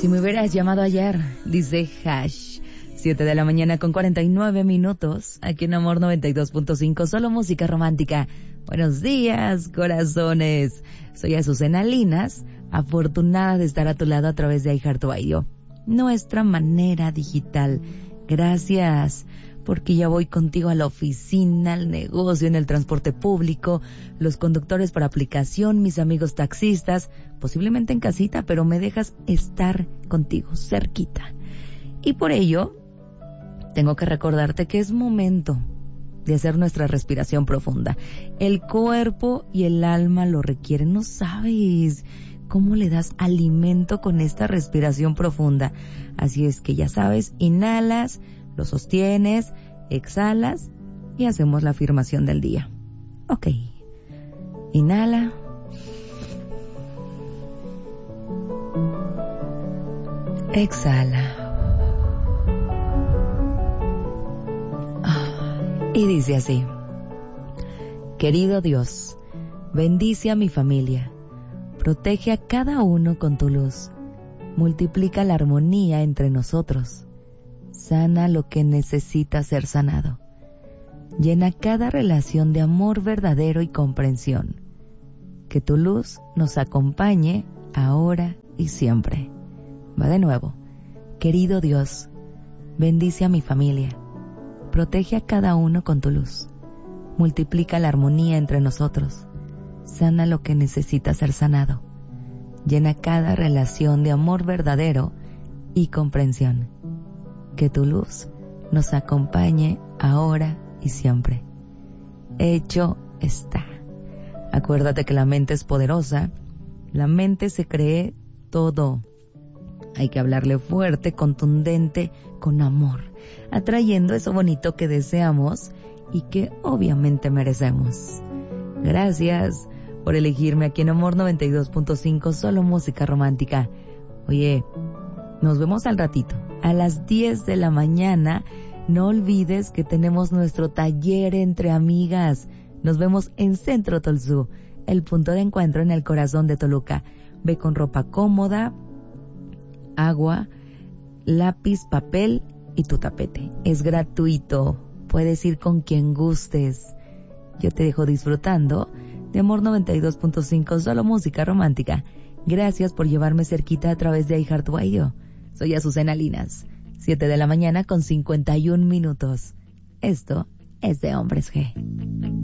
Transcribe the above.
Si me hubieras llamado ayer, dice Hash. 7 de la mañana con 49 minutos, aquí en Amor 92.5, solo música romántica. Buenos días, corazones. Soy Azucena Linas, afortunada de estar a tu lado a través de iHeartRadio, nuestra manera digital. Gracias, porque ya voy contigo a la oficina, al negocio, en el transporte público, los conductores por aplicación, mis amigos taxistas, posiblemente en casita, pero me dejas estar contigo, cerquita. Y por ello, tengo que recordarte que es momento de hacer nuestra respiración profunda. El cuerpo y el alma lo requieren. No sabes cómo le das alimento con esta respiración profunda. Así es que ya sabes, inhalas, lo sostienes, exhalas y hacemos la afirmación del día. Ok. Inhala. Exhala. Y dice así: querido Dios, bendice a mi familia, protege a cada uno con tu luz, multiplica la armonía entre nosotros, sana lo que necesita ser sanado, llena cada relación de amor verdadero y comprensión, que tu luz nos acompañe ahora y siempre. Va de nuevo. Querido Dios, bendice a mi familia, protege a cada uno con tu luz, multiplica la armonía entre nosotros, sana lo que necesita ser sanado, llena cada relación de amor verdadero y comprensión, que tu luz nos acompañe ahora y siempre. Hecho está. Acuérdate que la mente es poderosa, la mente se cree todo. Hay que hablarle fuerte, contundente, con amor, atrayendo eso bonito que deseamos y que obviamente merecemos. Gracias por elegirme aquí en Amor 92.5, solo música romántica. Oye, nos vemos al ratito, a las 10 de la mañana. No olvides que tenemos nuestro taller entre amigas. Nos vemos en Centro Tolzú, el punto de encuentro en el corazón de Toluca. Ve con ropa cómoda, agua, lápiz, papel y tu tapete. Es gratuito. Puedes ir con quien gustes. Yo te dejo disfrutando de Amor 92.5, solo música romántica. Gracias por llevarme cerquita a través de iHeartRadio. Soy Azucena Linas. 7 de la mañana con 51 minutos. Esto es de Hombres G.